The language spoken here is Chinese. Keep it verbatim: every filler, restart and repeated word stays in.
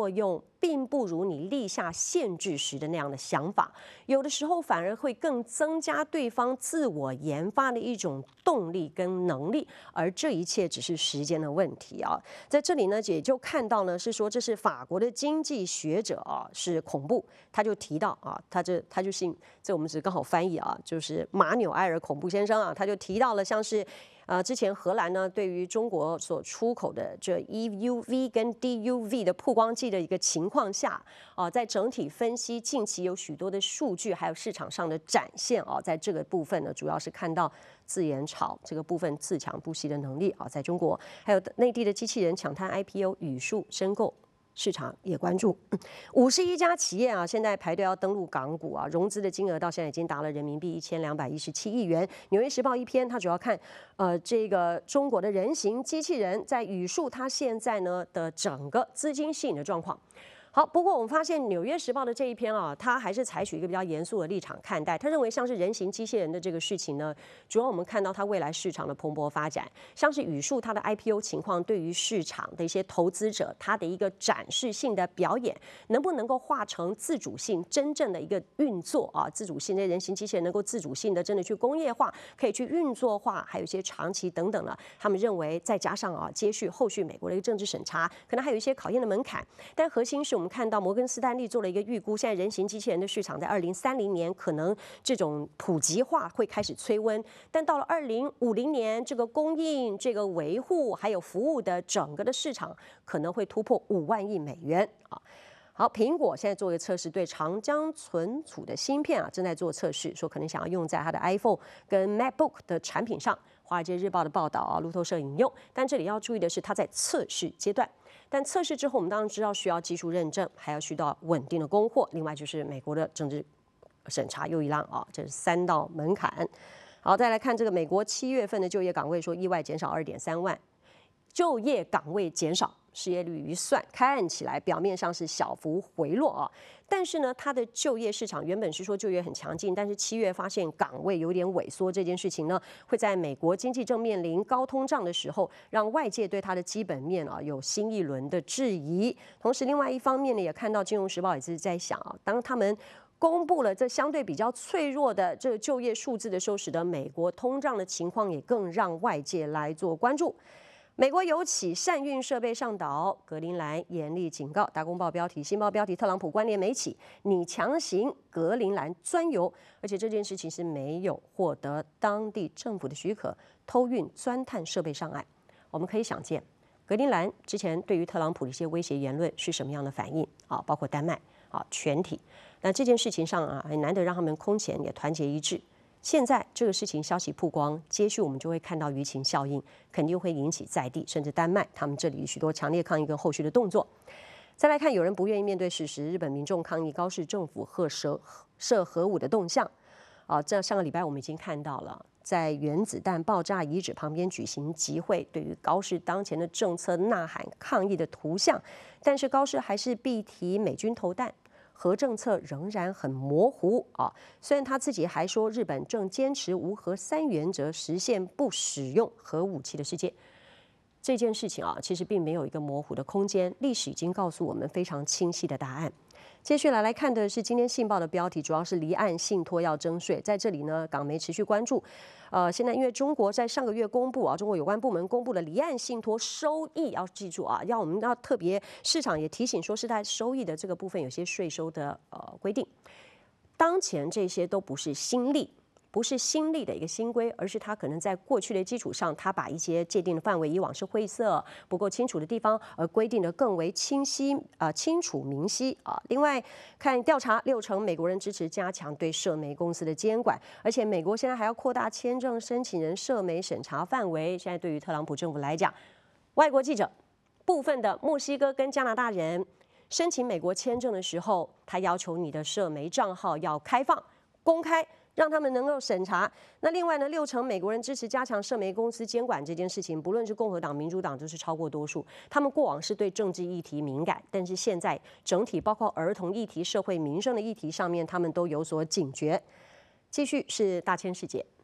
作用并不如你立下限制时的那样的想法，有的时候反而会更增加对方自我研发的一种动力跟能力，而这一切只是时间的问题啊。在这里呢，也就看到呢，是说这是法国的经济学者啊，是恐怖，他就提到啊，他这他就姓这我们只刚好翻译啊，就是马纽埃尔恐怖先生啊，他就提到了像是。呃，之前荷兰呢对于中国所出口的这 E U V 跟 D U V 的曝光剂的一个情况下，啊、呃，在整体分析近期有许多的数据，还有市场上的展现啊、呃，在这个部分呢，主要是看到自研炒这个部分自强不息的能力啊、呃，在中国还有内地的机器人抢滩 I P O 语数申购。市场也关注，五十一家企业啊，现在排队要登陆港股啊，融资的金额到现在已经达了人民币一千两百一十七亿元。纽约时报一篇，它主要看呃这个中国的人形机器人在语数它现在呢的整个资金吸引的状况。好，不过我们发现《纽约时报》的这一篇啊，它还是采取一个比较严肃的立场看待。他认为，像是人形机器人的这个事情呢，主要我们看到它未来市场的蓬勃发展，像是语数它的 I P O 情况，对于市场的一些投资者，它的一个展示性的表演，能不能够化成自主性真正的一个运作啊？自主性的人形机器人能够自主性的真的去工业化，可以去运作化，还有一些长期等等的。他们认为，再加上啊，接续后续美国的一个政治审查，可能还有一些考验的门槛，但核心是我们。我们看到摩根斯丹利做了一个预估，现在人形机器人的市场在二零三零年可能这种普及化会开始催温，但到了二零五零年，这个供应、这个维护还有服务的整个的市场可能会突破五万亿美元啊。好，苹果现在做一个测试，对长江存储的芯片啊正在做测试，说可能想要用在它的 iPhone 跟 MacBook 的产品上。华尔街日报的报道啊，路透社引用，但这里要注意的是，它在测试阶段。但测试之后，我们当然知道需要技术认证，还要需要稳定的供货。另外就是美国的政治审查又一浪啊，这是三道门槛。好，再来看这个美国七月份的就业岗位，说意外减少二点三万，就业岗位减少。失业率一算，看起来表面上是小幅回落啊，但是呢，它的就业市场原本是说就业很强劲，但是七月发现岗位有点萎缩，这件事情呢，会在美国经济正面临高通胀的时候，让外界对它的基本面啊有新一轮的质疑。同时，另外一方面呢，也看到《金融时报》也是在想啊，当他们公布了这相对比较脆弱的这个就业数字的时候，使得美国通胀的情况也更让外界来做关注。美国油企善运设备上岛，格陵兰严厉警告。大公报标题、新报标题：特朗普关联美企拟强行格陵兰钻油，而且这件事情是没有获得当地政府的许可，偷运钻探设备上岸。我们可以想见，格陵兰之前对于特朗普的一些威胁言论是什么样的反应啊？包括丹麦啊，全体。那这件事情上啊，很难得让他们空前也团结一致。现在这个事情消息曝光，接续我们就会看到舆情效应，肯定会引起在地甚至丹麦他们这里许多强烈抗议跟后续的动作。再来看，有人不愿意面对事实，日本民众抗议高市政府核射射核武的动向。啊，这上个礼拜我们已经看到了，在原子弹爆炸遗址旁边举行集会，对于高市当前的政策呐喊抗议的图像，但是高市还是必提美军投弹。核政策仍然很模糊啊，虽然他自己还说日本正坚持无核三原则，实现不使用核武器的世界。这件事情啊，其实并没有一个模糊的空间，历史已经告诉我们非常清晰的答案。接下来来看的是今天信报的标题，主要是离岸信托要征税。在这里呢，港媒持续关注。呃，现在因为中国在上个月公布啊，中国有关部门公布了离岸信托收益，要记住啊，要我们要特别，市场也提醒说是在收益的这个部分有些税收的呃规定。当前这些都不是新例。不是新立的一个新规，而是它可能在过去的基础上，它把一些界定的范围以往是灰色不够清楚的地方，而规定的更为清晰啊、呃、清楚明晰啊。另外看调查，六成美国人支持加强对社媒公司的监管，而且美国现在还要扩大签证申请人社媒审查范围。现在对于特朗普政府来讲，外国记者部分的墨西哥跟加拿大人申请美国签证的时候，他要求你的社媒账号要开放公开。让他们能够审查。那另外呢，六成美国人支持加强社媒公司监管这件事情，不论是共和党、民主党，都是超过多数。他们过往是对政治议题敏感，但是现在整体包括儿童议题、社会民生的议题上面，他们都有所警觉。继续是大千世界。